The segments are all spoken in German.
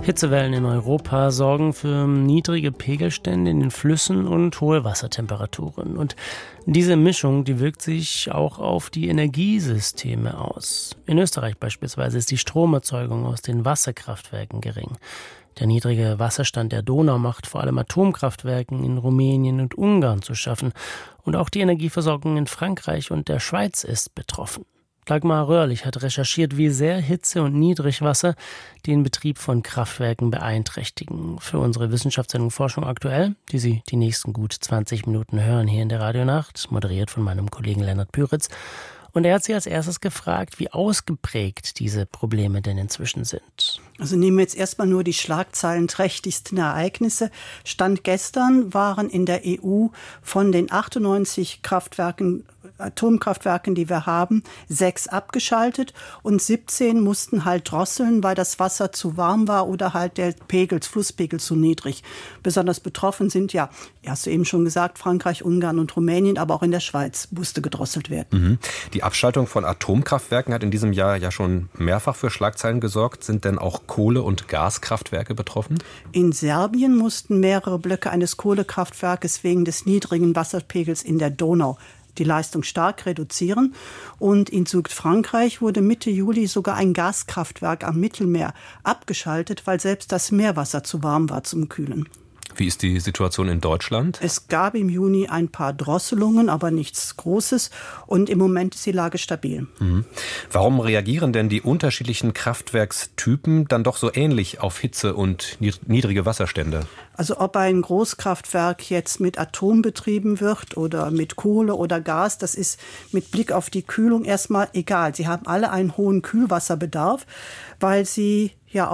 Hitzewellen in Europa sorgen für niedrige Pegelstände in den Flüssen und hohe Wassertemperaturen. Und diese Mischung, die wirkt sich auch auf die Energiesysteme aus. In Österreich beispielsweise ist die Stromerzeugung aus den Wasserkraftwerken gering. Der niedrige Wasserstand der Donau macht vor allem Atomkraftwerken in Rumänien und Ungarn zu schaffen. Und auch die Energieversorgung in Frankreich und der Schweiz ist betroffen. Dagmar Röhrlich hat recherchiert, wie sehr Hitze und Niedrigwasser den Betrieb von Kraftwerken beeinträchtigen. Für unsere Wissenschaftssendung Forschung aktuell, die Sie die nächsten gut 20 Minuten hören hier in der Radionacht, moderiert von meinem Kollegen Lennart Püritz. Und er hat Sie als erstes gefragt, wie ausgeprägt diese Probleme denn inzwischen sind. Also nehmen wir jetzt erstmal nur die schlagzeilenträchtigsten Ereignisse. Stand gestern waren in der EU von den 98 Atomkraftwerken, die wir haben, 6 abgeschaltet und 17 mussten halt drosseln, weil das Wasser zu warm war oder halt der Flusspegel zu niedrig. Besonders betroffen sind ja, hast du eben schon gesagt, Frankreich, Ungarn und Rumänien, aber auch in der Schweiz musste gedrosselt werden. Die Abschaltung von Atomkraftwerken hat in diesem Jahr ja schon mehrfach für Schlagzeilen gesorgt. Sind denn auch Kohle- und Gaskraftwerke betroffen? In Serbien mussten mehrere Blöcke eines Kohlekraftwerkes wegen des niedrigen Wasserpegels in der Donau die Leistung stark reduzieren. Und in Südfrankreich wurde Mitte Juli sogar ein Gaskraftwerk am Mittelmeer abgeschaltet, weil selbst das Meerwasser zu warm war zum Kühlen. Wie ist die Situation in Deutschland? Es gab im Juni ein paar Drosselungen, aber nichts Großes. Und im Moment ist die Lage stabil. Warum reagieren denn die unterschiedlichen Kraftwerkstypen dann doch so ähnlich auf Hitze und niedrige Wasserstände? Also ob ein Großkraftwerk jetzt mit Atom betrieben wird oder mit Kohle oder Gas, das ist mit Blick auf die Kühlung erstmal egal. Sie haben alle einen hohen Kühlwasserbedarf, weil sie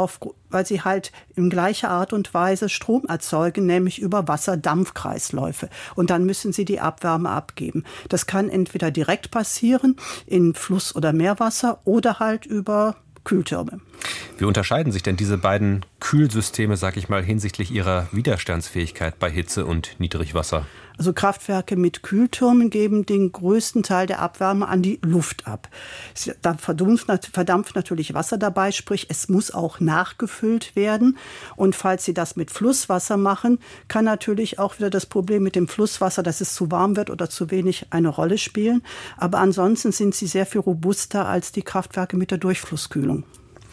halt in gleicher Art und Weise Strom erzeugen, nämlich über Wasserdampfkreisläufe. Und dann müssen sie die Abwärme abgeben. Das kann entweder direkt passieren in Fluss- oder Meerwasser oder halt über Kühltürme. Wie unterscheiden sich denn diese beiden Kühlsysteme, sag ich mal, hinsichtlich ihrer Widerstandsfähigkeit bei Hitze und Niedrigwasser? Also Kraftwerke mit Kühltürmen geben den größten Teil der Abwärme an die Luft ab. Da verdampft natürlich Wasser dabei, sprich es muss auch nachgefüllt werden. Und falls Sie das mit Flusswasser machen, kann natürlich auch wieder das Problem mit dem Flusswasser, dass es zu warm wird oder zu wenig, eine Rolle spielen. Aber ansonsten sind sie sehr viel robuster als die Kraftwerke mit der Durchflusskühlung.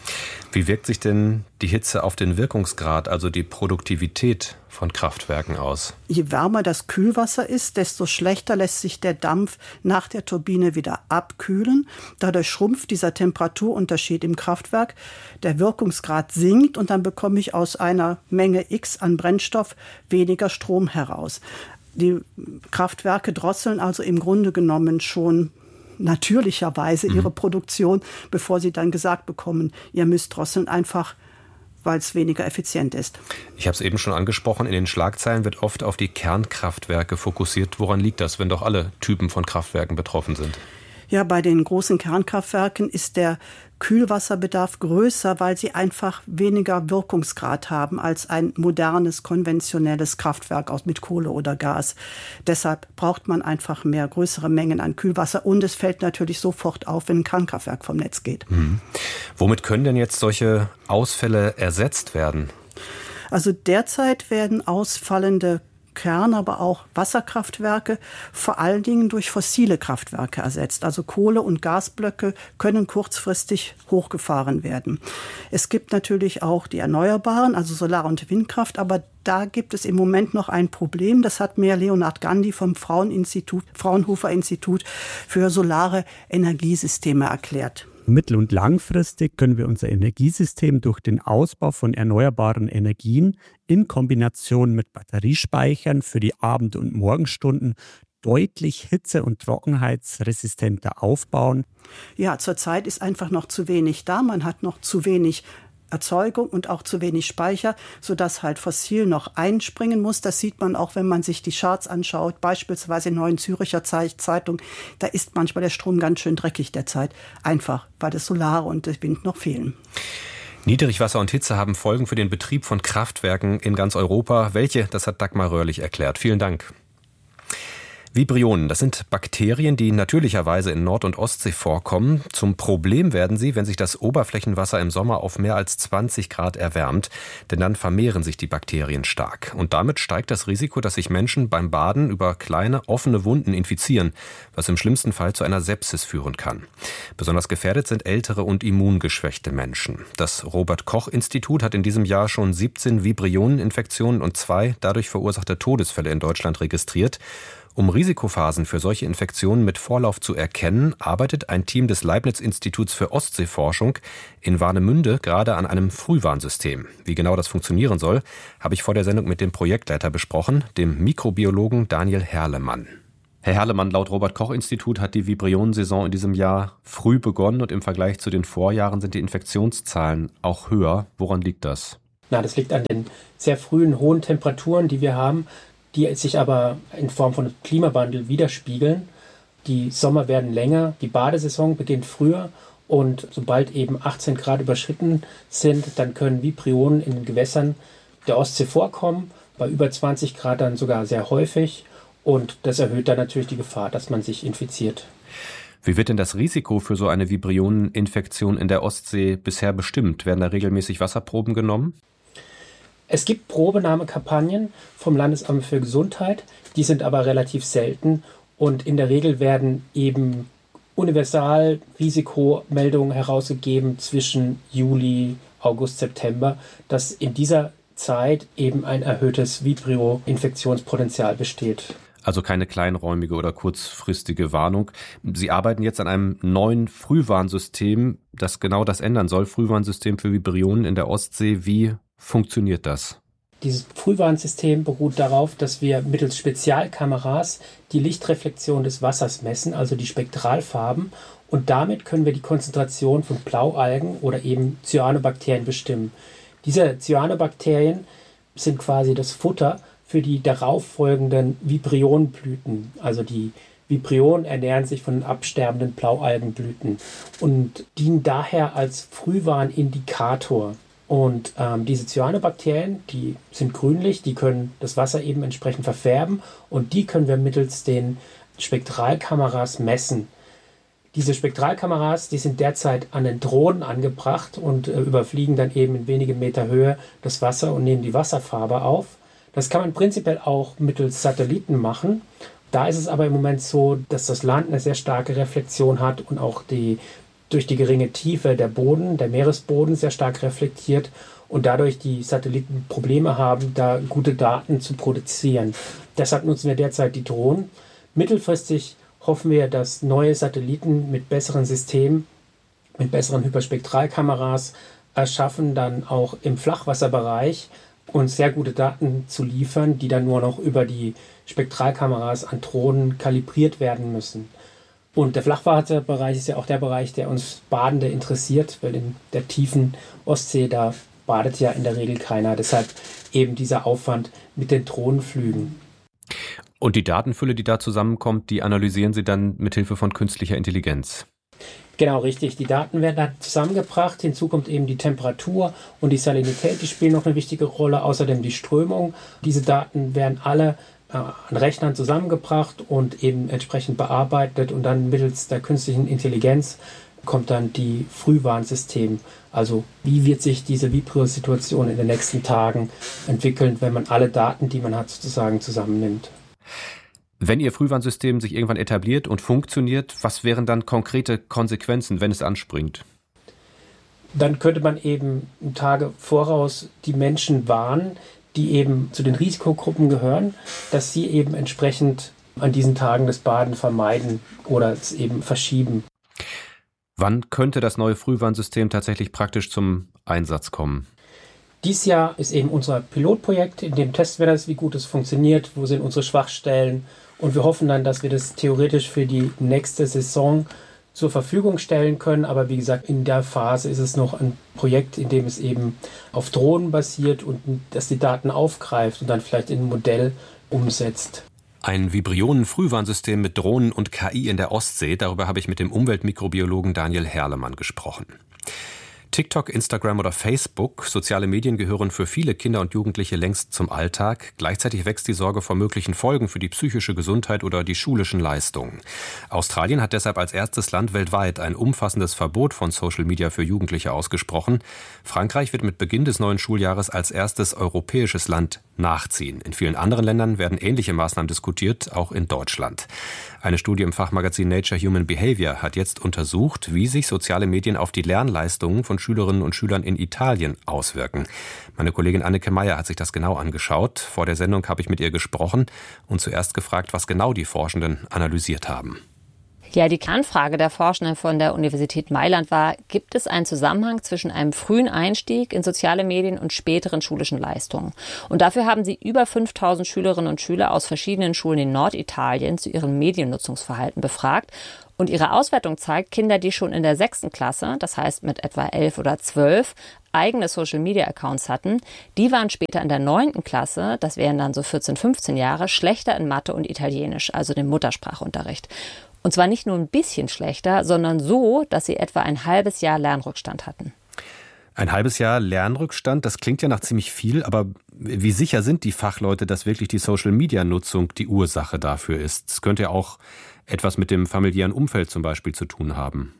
Wie wirkt sich denn die Hitze auf den Wirkungsgrad, also die Produktivität von Kraftwerken aus? Je wärmer das Kühlwasser ist, desto schlechter lässt sich der Dampf nach der Turbine wieder abkühlen. Dadurch schrumpft dieser Temperaturunterschied im Kraftwerk. Der Wirkungsgrad sinkt und dann bekomme ich aus einer Menge X an Brennstoff weniger Strom heraus. Die Kraftwerke drosseln also im Grunde genommen schon natürlicherweise ihre Produktion, bevor sie dann gesagt bekommen, ihr müsst drosseln, einfach weil es weniger effizient ist. Ich habe es eben schon angesprochen, in den Schlagzeilen wird oft auf die Kernkraftwerke fokussiert. Woran liegt das, wenn doch alle Typen von Kraftwerken betroffen sind? Ja, bei den großen Kernkraftwerken ist der Kühlwasserbedarf größer, weil sie einfach weniger Wirkungsgrad haben als ein modernes, konventionelles Kraftwerk mit Kohle oder Gas. Deshalb braucht man einfach mehr, größere Mengen an Kühlwasser. Und es fällt natürlich sofort auf, wenn ein Kernkraftwerk vom Netz geht. Womit können denn jetzt solche Ausfälle ersetzt werden? Also derzeit werden ausfallende aber auch Wasserkraftwerke vor allen Dingen durch fossile Kraftwerke ersetzt. Also Kohle- und Gasblöcke können kurzfristig hochgefahren werden. Es gibt natürlich auch die Erneuerbaren, also Solar- und Windkraft, aber da gibt es im Moment noch ein Problem. Das hat mir Leonhard Gandhi vom Fraunhofer Institut für solare Energiesysteme erklärt. Mittel- und langfristig können wir unser Energiesystem durch den Ausbau von erneuerbaren Energien in Kombination mit Batteriespeichern für die Abend- und Morgenstunden deutlich hitze- und trockenheitsresistenter aufbauen. Ja, zurzeit ist einfach noch zu wenig da. Man hat noch zu wenig Erzeugung und auch zu wenig Speicher, sodass halt fossil noch einspringen muss. Das sieht man auch, wenn man sich die Charts anschaut, beispielsweise in Neuen Züricher Zeitung. Da ist manchmal der Strom ganz schön dreckig derzeit, einfach weil das Solar und der Wind noch fehlen. Niedrigwasser und Hitze haben Folgen für den Betrieb von Kraftwerken in ganz Europa. Welche? Das hat Dagmar Röhrlich erklärt. Vielen Dank. Vibrionen, das sind Bakterien, die natürlicherweise in Nord- und Ostsee vorkommen. Zum Problem werden sie, wenn sich das Oberflächenwasser im Sommer auf mehr als 20 Grad erwärmt, denn dann vermehren sich die Bakterien stark. Und damit steigt das Risiko, dass sich Menschen beim Baden über kleine, offene Wunden infizieren, was im schlimmsten Fall zu einer Sepsis führen kann. Besonders gefährdet sind ältere und immungeschwächte Menschen. Das Robert-Koch-Institut hat in diesem Jahr schon 17 Vibrioneninfektionen und 2 dadurch verursachte Todesfälle in Deutschland registriert. Um Risikophasen für solche Infektionen mit Vorlauf zu erkennen, arbeitet ein Team des Leibniz-Instituts für Ostseeforschung in Warnemünde gerade an einem Frühwarnsystem. Wie genau das funktionieren soll, habe ich vor der Sendung mit dem Projektleiter besprochen, dem Mikrobiologen Daniel Herlemann. Herr Herlemann, laut Robert-Koch-Institut hat die Vibrionensaison in diesem Jahr früh begonnen und im Vergleich zu den Vorjahren sind die Infektionszahlen auch höher. Woran liegt das? Das liegt an den sehr frühen hohen Temperaturen, die wir haben, die sich aber in Form von Klimawandel widerspiegeln. Die Sommer werden länger, die Badesaison beginnt früher und sobald eben 18 Grad überschritten sind, dann können Vibrionen in den Gewässern der Ostsee vorkommen, bei über 20 Grad dann sogar sehr häufig und das erhöht dann natürlich die Gefahr, dass man sich infiziert. Wie wird denn das Risiko für so eine Vibrioneninfektion in der Ostsee bisher bestimmt? Werden da regelmäßig Wasserproben genommen? Es gibt Probenahmekampagnen vom Landesamt für Gesundheit, die sind aber relativ selten und in der Regel werden eben universal Risikomeldungen herausgegeben zwischen Juli, August, September, dass in dieser Zeit eben ein erhöhtes Vibrio-Infektionspotenzial besteht. Also keine kleinräumige oder kurzfristige Warnung. Sie arbeiten jetzt an einem neuen Frühwarnsystem, das genau das ändern soll. Frühwarnsystem für Vibrionen in der Ostsee. Wie funktioniert das? Dieses Frühwarnsystem beruht darauf, dass wir mittels Spezialkameras die Lichtreflexion des Wassers messen, also die Spektralfarben. Und damit können wir die Konzentration von Blaualgen oder eben Cyanobakterien bestimmen. Diese Cyanobakterien sind quasi das Futter für die darauffolgenden Vibrionenblüten. Also die Vibrionen ernähren sich von absterbenden Blaualgenblüten und dienen daher als Frühwarnindikator. Und diese Cyanobakterien, die sind grünlich, die können das Wasser eben entsprechend verfärben und die können wir mittels den Spektralkameras messen. Diese Spektralkameras, die sind derzeit an den Drohnen angebracht und überfliegen dann eben in wenigen Meter Höhe das Wasser und nehmen die Wasserfarbe auf. Das kann man prinzipiell auch mittels Satelliten machen. Da ist es aber im Moment so, dass das Land eine sehr starke Reflexion hat und auch durch die geringe Tiefe der Meeresboden sehr stark reflektiert und dadurch die Satelliten Probleme haben, da gute Daten zu produzieren. Deshalb nutzen wir derzeit die Drohnen. Mittelfristig hoffen wir, dass neue Satelliten mit besseren Systemen, mit besseren Hyperspektralkameras erschaffen, dann auch im Flachwasserbereich uns sehr gute Daten zu liefern, die dann nur noch über die Spektralkameras an Drohnen kalibriert werden müssen. Und der Flachwasserbereich ist ja auch der Bereich, der uns Badende interessiert, weil in der tiefen Ostsee, da badet ja in der Regel keiner. Deshalb eben dieser Aufwand mit den Drohnenflügen. Und die Datenfülle, die da zusammenkommt, die analysieren Sie dann mit Hilfe von künstlicher Intelligenz? Genau, richtig. Die Daten werden da zusammengebracht. Hinzu kommt eben die Temperatur und die Salinität, die spielen noch eine wichtige Rolle. Außerdem die Strömung. Diese Daten werden alle an Rechnern zusammengebracht und eben entsprechend bearbeitet und dann mittels der künstlichen Intelligenz kommt dann die Frühwarnsystem. Also wie wird sich diese Vibrio-Situation in den nächsten Tagen entwickeln, wenn man alle Daten, die man hat, sozusagen zusammennimmt. Wenn Ihr Frühwarnsystem sich irgendwann etabliert und funktioniert, was wären dann konkrete Konsequenzen, wenn es anspringt? Dann könnte man eben Tage voraus die Menschen warnen, die eben zu den Risikogruppen gehören, dass sie eben entsprechend an diesen Tagen das Baden vermeiden oder es eben verschieben. Wann könnte das neue Frühwarnsystem tatsächlich praktisch zum Einsatz kommen? Dieses Jahr ist eben unser Pilotprojekt, in dem testen wir das, wie gut es funktioniert, wo sind unsere Schwachstellen und wir hoffen dann, dass wir das theoretisch für die nächste Saison zur Verfügung stellen können. Aber wie gesagt, in der Phase ist es noch ein Projekt, in dem es eben auf Drohnen basiert und das die Daten aufgreift und dann vielleicht in ein Modell umsetzt. Ein Vibrionen-Frühwarnsystem mit Drohnen und KI in der Ostsee, darüber habe ich mit dem Umweltmikrobiologen Daniel Herlemann gesprochen. TikTok, Instagram oder Facebook, soziale Medien gehören für viele Kinder und Jugendliche längst zum Alltag. Gleichzeitig wächst die Sorge vor möglichen Folgen für die psychische Gesundheit oder die schulischen Leistungen. Australien hat deshalb als erstes Land weltweit ein umfassendes Verbot von Social Media für Jugendliche ausgesprochen. Frankreich wird mit Beginn des neuen Schuljahres als erstes europäisches Land nachziehen. In vielen anderen Ländern werden ähnliche Maßnahmen diskutiert, auch in Deutschland. Eine Studie im Fachmagazin Nature Human Behavior hat jetzt untersucht, wie sich soziale Medien auf die Lernleistungen von Schülerinnen und Schülern in Italien auswirken. Meine Kollegin Anneke Meyer hat sich das genau angeschaut. Vor der Sendung habe ich mit ihr gesprochen und zuerst gefragt, was genau die Forschenden analysiert haben. Ja, die Kernfrage der Forschenden von der Universität Mailand war, gibt es einen Zusammenhang zwischen einem frühen Einstieg in soziale Medien und späteren schulischen Leistungen? Und dafür haben sie über 5000 Schülerinnen und Schüler aus verschiedenen Schulen in Norditalien zu ihrem Mediennutzungsverhalten befragt. Und ihre Auswertung zeigt, Kinder, die schon in der 6. Klasse, das heißt mit etwa 11 oder 12, eigene Social-Media-Accounts hatten, die waren später in der 9. Klasse, das wären dann so 14, 15 Jahre, schlechter in Mathe und Italienisch, also dem Muttersprachunterricht. Und zwar nicht nur ein bisschen schlechter, sondern so, dass sie etwa ein halbes Jahr Lernrückstand hatten. Ein halbes Jahr Lernrückstand, das klingt ja nach ziemlich viel, aber wie sicher sind die Fachleute, dass wirklich die Social-Media-Nutzung die Ursache dafür ist? Es könnte ja auch etwas mit dem familiären Umfeld zum Beispiel zu tun haben.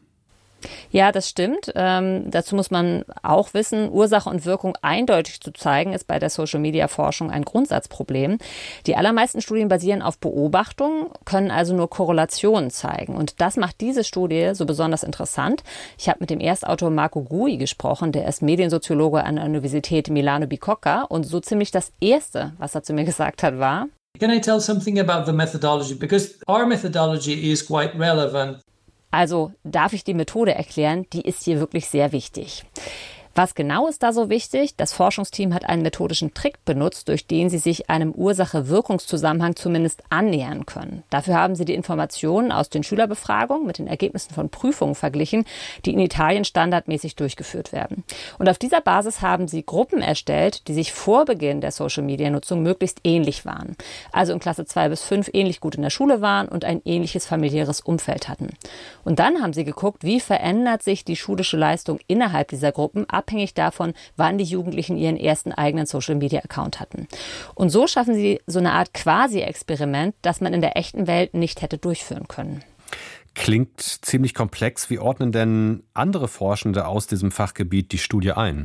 Ja, das stimmt. Dazu muss man auch wissen, Ursache und Wirkung eindeutig zu zeigen, ist bei der Social-Media-Forschung ein Grundsatzproblem. Die allermeisten Studien basieren auf Beobachtungen, können also nur Korrelationen zeigen. Und das macht diese Studie so besonders interessant. Ich habe mit dem Erstautor Marco Gui gesprochen, der ist Mediensoziologe an der Universität Milano Bicocca. Und so ziemlich das Erste, was er zu mir gesagt hat, war: Can I tell something about the methodology? Because our methodology is quite relevant. Also darf ich die Methode erklären, die ist hier wirklich sehr wichtig. Was genau ist da so wichtig? Das Forschungsteam hat einen methodischen Trick benutzt, durch den sie sich einem Ursache-Wirkungszusammenhang zumindest annähern können. Dafür haben sie die Informationen aus den Schülerbefragungen mit den Ergebnissen von Prüfungen verglichen, die in Italien standardmäßig durchgeführt werden. Und auf dieser Basis haben sie Gruppen erstellt, die sich vor Beginn der Social-Media-Nutzung möglichst ähnlich waren. Also in Klasse 2 bis 5 ähnlich gut in der Schule waren und ein ähnliches familiäres Umfeld hatten. Und dann haben sie geguckt, wie verändert sich die schulische Leistung innerhalb dieser Gruppen, abhängig davon, wann die Jugendlichen ihren ersten eigenen Social-Media-Account hatten. Und so schaffen sie so eine Art Quasi-Experiment, das man in der echten Welt nicht hätte durchführen können. Klingt ziemlich komplex. Wie ordnen denn andere Forschende aus diesem Fachgebiet die Studie ein?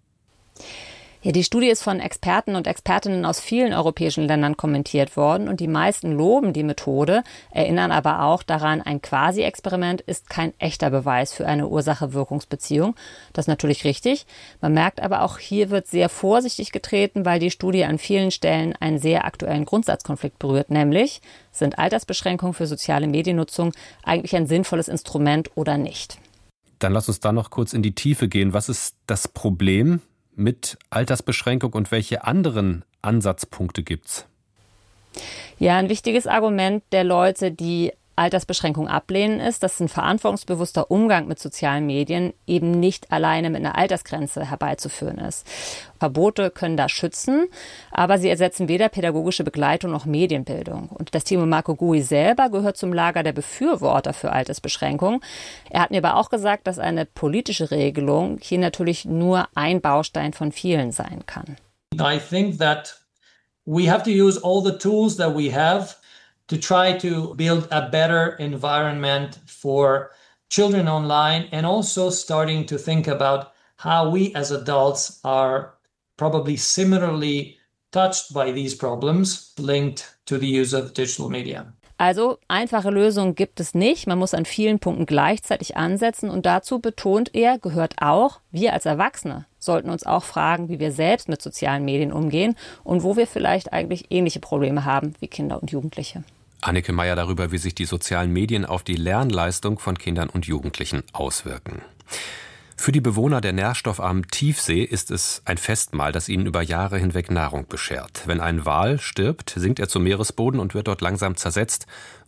Ja, die Studie ist von Experten und Expertinnen aus vielen europäischen Ländern kommentiert worden und die meisten loben die Methode, erinnern aber auch daran, ein Quasi-Experiment ist kein echter Beweis für eine Ursache-Wirkungsbeziehung. Das ist natürlich richtig. Man merkt aber auch, hier wird sehr vorsichtig getreten, weil die Studie an vielen Stellen einen sehr aktuellen Grundsatzkonflikt berührt, nämlich: Sind Altersbeschränkungen für soziale Mediennutzung eigentlich ein sinnvolles Instrument oder nicht? Dann lass uns da noch kurz in die Tiefe gehen. Was ist das Problem mit Altersbeschränkung und welche anderen Ansatzpunkte gibt's? Ja, ein wichtiges Argument der Leute, die Altersbeschränkung ablehnen, ist, dass ein verantwortungsbewusster Umgang mit sozialen Medien eben nicht alleine mit einer Altersgrenze herbeizuführen ist. Verbote können da schützen, aber sie ersetzen weder pädagogische Begleitung noch Medienbildung. Und das Team Marco Gui selber gehört zum Lager der Befürworter für Altersbeschränkung. Er hat mir aber auch gesagt, dass eine politische Regelung hier natürlich nur ein Baustein von vielen sein kann. I think that we have to use all the tools that we have to try to build a better environment for children online, and also starting to think about how we as adults are probably similarly touched by these problems linked to the use of digital media. Also einfache Lösungen gibt es nicht. Man muss an vielen Punkten gleichzeitig ansetzen und dazu, betont er, gehört auch, wir als Erwachsene sollten uns auch fragen, wie wir selbst mit sozialen Medien umgehen und wo wir vielleicht eigentlich ähnliche Probleme haben wie Kinder und Jugendliche. Anneke Meyer darüber, wie sich die sozialen Medien auf die Lernleistung von Kindern und Jugendlichen auswirken. Für die Bewohner der nährstoffarmen Tiefsee ist es ein Festmahl, das ihnen über Jahre hinweg Nahrung beschert. Wenn ein Wal stirbt, sinkt er zum Meeresboden und wird dort langsam zersetzt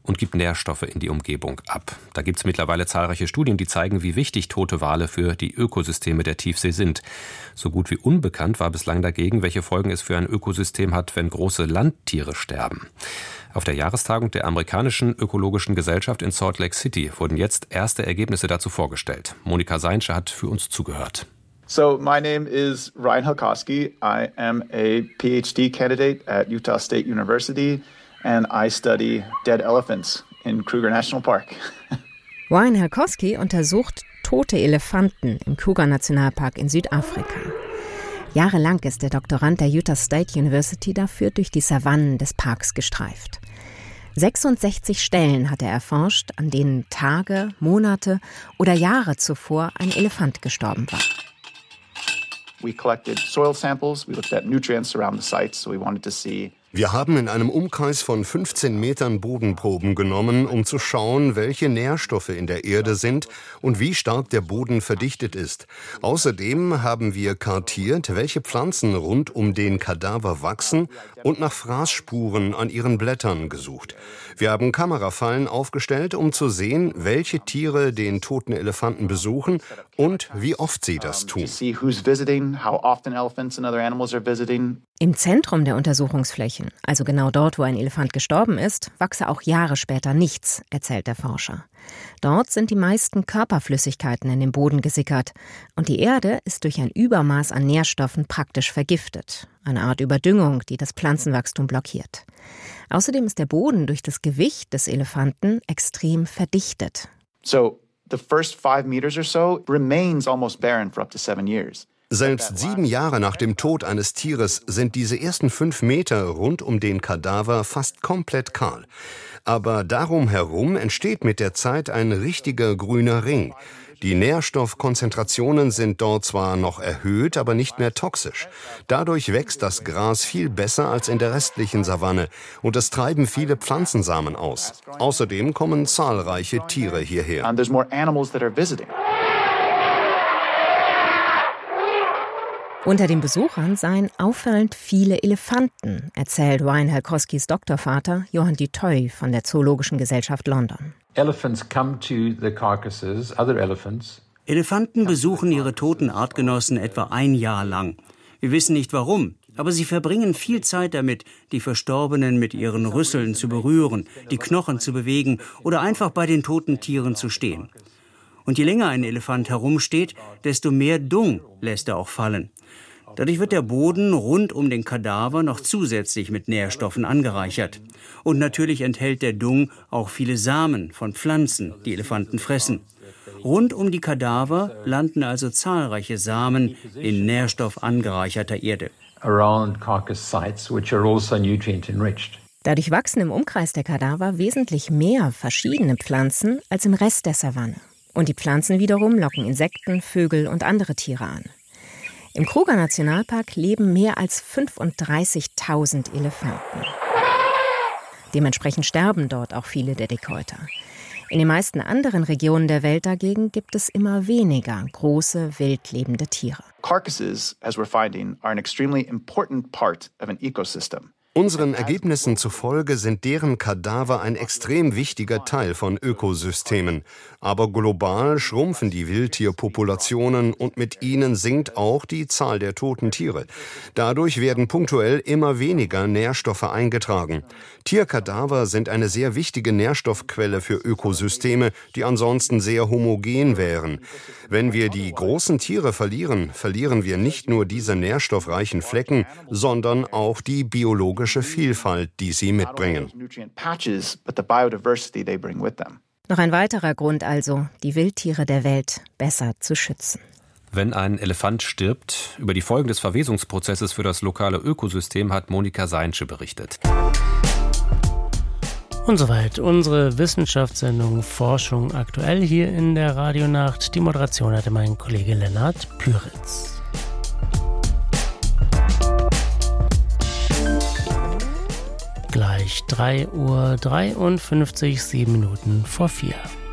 und gibt Nährstoffe in die Umgebung ab. Da gibt es mittlerweile zahlreiche Studien, die zeigen, wie wichtig tote Wale für die Ökosysteme der Tiefsee sind. So gut wie unbekannt war bislang dagegen, welche Folgen es für ein Ökosystem hat, wenn große Landtiere sterben. Auf der Jahrestagung der amerikanischen Ökologischen Gesellschaft in Salt Lake City wurden jetzt erste Ergebnisse dazu vorgestellt. Monika Seinsche hat für uns zugehört. So my name is Ryan Helkowski. I am a PhD candidate at Utah State University and I study dead elephants in Kruger National Park. Ryan Helkowski untersucht tote Elefanten im Kruger Nationalpark in Südafrika. Jahrelang ist der Doktorand der Utah State University dafür durch die Savannen des Parks gestreift. 66 Stellen hat er erforscht, an denen Tage, Monate oder Jahre zuvor ein Elefant gestorben war. We collected soil samples, we looked at nutrients around the sites, so we wanted to see. Wir haben in einem Umkreis von 15 Metern Bodenproben genommen, um zu schauen, welche Nährstoffe in der Erde sind und wie stark der Boden verdichtet ist. Außerdem haben wir kartiert, welche Pflanzen rund um den Kadaver wachsen und nach Fraßspuren an ihren Blättern gesucht. Wir haben Kamerafallen aufgestellt, um zu sehen, welche Tiere den toten Elefanten besuchen und wie oft sie das tun. Im Zentrum der Untersuchungsflächen, also genau dort, wo ein Elefant gestorben ist, wachse auch Jahre später nichts, erzählt der Forscher. Dort sind die meisten Körperflüssigkeiten in den Boden gesickert und die Erde ist durch ein Übermaß an Nährstoffen praktisch vergiftet. Eine Art Überdüngung, die das Pflanzenwachstum blockiert. Außerdem ist der Boden durch das Gewicht des Elefanten extrem verdichtet. So, the first 5 meters or so remains almost barren for up to 7 years. Selbst 7 Jahre nach dem Tod eines Tieres sind diese ersten 5 Meter rund um den Kadaver fast komplett kahl. Aber darum herum entsteht mit der Zeit ein richtiger grüner Ring. Die Nährstoffkonzentrationen sind dort zwar noch erhöht, aber nicht mehr toxisch. Dadurch wächst das Gras viel besser als in der restlichen Savanne und es treiben viele Pflanzensamen aus. Außerdem kommen zahlreiche Tiere hierher. Unter den Besuchern seien auffallend viele Elefanten, erzählt Ryan Helkowskis Doktorvater Johan Dutoy von der Zoologischen Gesellschaft London. Elefanten besuchen ihre toten Artgenossen etwa 1 Jahr lang. Wir wissen nicht warum, aber sie verbringen viel Zeit damit, die Verstorbenen mit ihren Rüsseln zu berühren, die Knochen zu bewegen oder einfach bei den toten Tieren zu stehen. Und je länger ein Elefant herumsteht, desto mehr Dung lässt er auch fallen. Dadurch wird der Boden rund um den Kadaver noch zusätzlich mit Nährstoffen angereichert. Und natürlich enthält der Dung auch viele Samen von Pflanzen, die Elefanten fressen. Rund um die Kadaver landen also zahlreiche Samen in nährstoffangereicherter Erde. Dadurch wachsen im Umkreis der Kadaver wesentlich mehr verschiedene Pflanzen als im Rest der Savanne. Und die Pflanzen wiederum locken Insekten, Vögel und andere Tiere an. Im Kruger Nationalpark leben mehr als 35.000 Elefanten. Dementsprechend sterben dort auch viele der Dickhäuter. In den meisten anderen Regionen der Welt dagegen gibt es immer weniger große, wildlebende Tiere. Carcasses, as we're finding, are an extremely important part of an ecosystem. Unseren Ergebnissen zufolge sind deren Kadaver ein extrem wichtiger Teil von Ökosystemen. Aber global schrumpfen die Wildtierpopulationen und mit ihnen sinkt auch die Zahl der toten Tiere. Dadurch werden punktuell immer weniger Nährstoffe eingetragen. Tierkadaver sind eine sehr wichtige Nährstoffquelle für Ökosysteme, die ansonsten sehr homogen wären. Wenn wir die großen Tiere verlieren, verlieren wir nicht nur diese nährstoffreichen Flecken, sondern auch die biologische Vielfalt, die sie mitbringen. Noch ein weiterer Grund also, die Wildtiere der Welt besser zu schützen. Wenn ein Elefant stirbt, über die Folgen des Verwesungsprozesses für das lokale Ökosystem hat Monika Seinsche berichtet. Und soweit unsere Wissenschaftssendung Forschung aktuell hier in der Radionacht. Die Moderation hatte mein Kollege Lennart Püritz. Gleich 3:53 Uhr, 7 Minuten vor 4.